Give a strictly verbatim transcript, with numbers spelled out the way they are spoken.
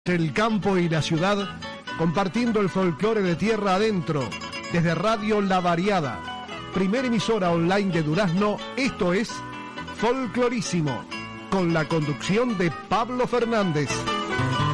El campo y la ciudad, compartiendo el folclore de tierra adentro, desde Radio La Variada, primera emisora online de Durazno. Esto es Folclorísimo, con la conducción de Pablo Fernández.